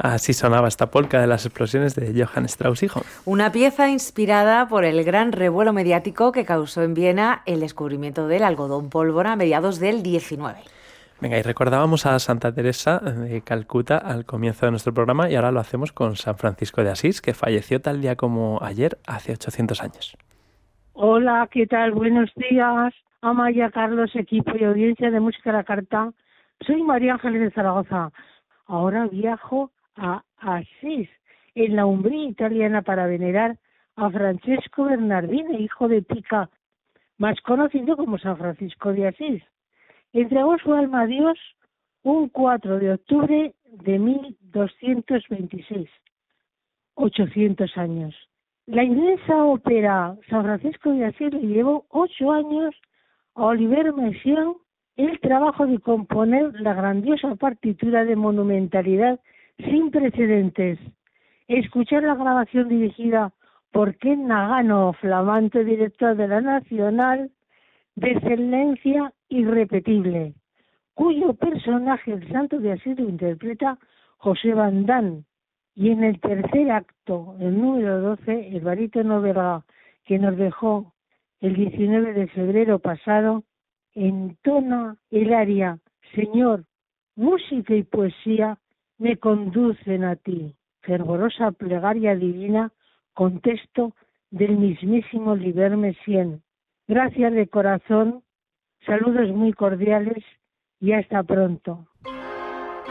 Así sonaba esta polca de las explosiones de Johann Strauss hijo. Una pieza inspirada por el gran revuelo mediático que causó en Viena el descubrimiento del algodón pólvora a mediados del 19. Venga, y recordábamos a Santa Teresa de Calcuta al comienzo de nuestro programa y ahora lo hacemos con San Francisco de Asís, que falleció tal día como ayer, hace 800 años. Hola, ¿qué tal? Buenos días, Amaya, Carlos, equipo y audiencia de Música a la Carta. Soy María Ángeles de Zaragoza. Ahora viajo a Asís, en la Umbría italiana, para venerar a Francesco Bernardini, hijo de Pica, más conocido como San Francisco de Asís. Entregó su alma a Dios un 4 de octubre de 1226, 800 años. La inmensa ópera San Francisco de Asís le llevó 8 años a Oliver Messiaen el trabajo de componer la grandiosa partitura de monumentalidad sin precedentes. Escuchar la grabación dirigida por Ken Nagano, flamante director de la Nacional, de excelencia irrepetible, cuyo personaje, el Santo de Asís, lo interpreta José Van Damme. Y en el tercer acto, el número 12, el barítono belga que nos dejó el 19 de febrero pasado, entona el aria Señor, música y poesía me conducen a ti, fervorosa plegaria divina con texto del mismísimo Oliver Messiaen. Gracias de corazón, saludos muy cordiales y hasta pronto.